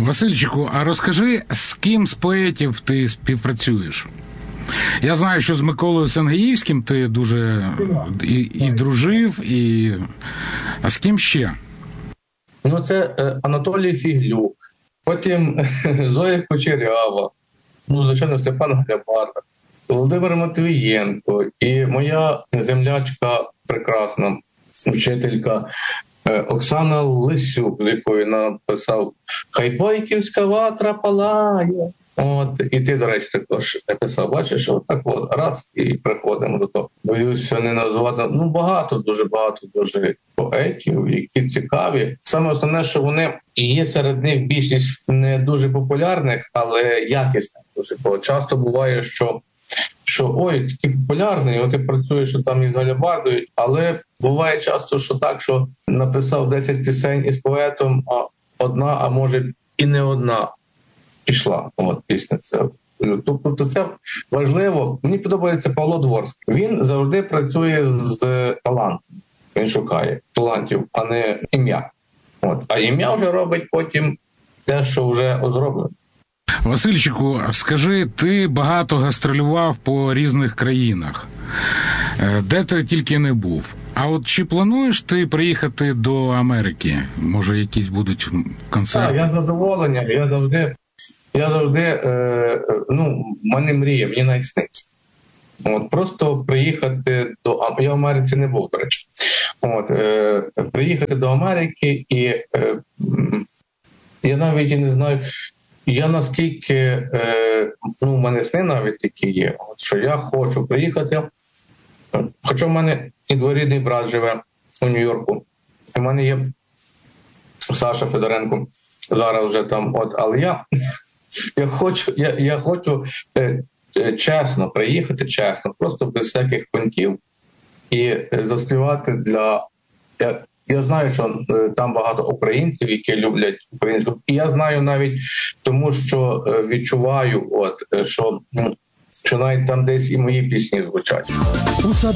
Васильчику, а розкажи, з ким з поетів ти співпрацюєш? Я знаю, що з Миколою Сангеївським ти дуже і дружив, а з ким ще? Ну, це Анатолій Фіглюк, потім Зоя Кучерява, звичайно, Степан Глябар, Володимир Матвієнко і моя землячка прекрасна, вчителька Оксана Лисюк, з якою написав «Хай бойківська ватра палає». І ти, до речі, також написав, бачиш, раз і приходимо до того. Боюся не назвати, дуже багато поетів, які цікаві. Саме основне, що вони, і є серед них більшість не дуже популярних, але якісних. Бо часто буває, що такий популярний, от ти працюєш там із Галябардою, але буває часто, що так, що написав 10 пісень із поетом, а одна, а може і не одна пішла пісня. Тобто це важливо. Мені подобається Павло Дворський. Він завжди працює з талантом. Він шукає талантів, а не ім'я. А ім'я вже робить потім те, що вже зроблено. Васильчику, скажи, ти багато гастролював по різних країнах, де ти тільки не був. А от чи плануєш ти приїхати до Америки? Може, якісь будуть концерти? Так, я задоволення. Я завжди, в мене мрія, мені навіть сниться. Просто приїхати я в Америці не був, до речі. Приїхати до Америки і я навіть і не знаю, я наскільки, в мене сни навіть такі є, що я хочу приїхати, хоча в мене і дворідний брат живе у Нью-Йорку, у мене є Саша Федоренко, зараз вже там, але я хочу чесно приїхати, просто без всяких понтів і заспівати для... Я знаю, що там багато українців, які люблять українську. І я знаю навіть тому, що відчуваю, що навіть там десь і мої пісні звучать.